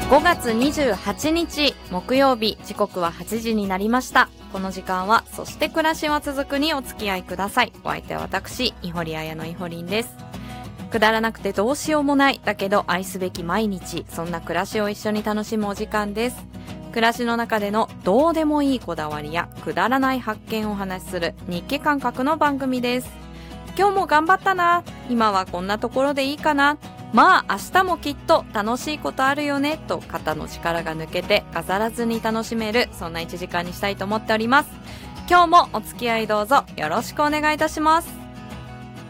5月28日木曜日、時刻は8時になりました。この時間はそして暮らしは続くにお付き合いください。お相手は私、いほりあやのいほりんです。くだらなくてどうしようもない、だけど愛すべき毎日、そんな暮らしを一緒に楽しむお時間です。暮らしの中でのどうでもいいこだわりやくだらない発見をお話しする日記感覚の番組です。今日も頑張ったな、今はこんなところでいいかな、まあ明日もきっと楽しいことあるよねと肩の力が抜けて飾らずに楽しめる、そんな1時間にしたいと思っております。今日もお付き合いどうぞよろしくお願いいたします。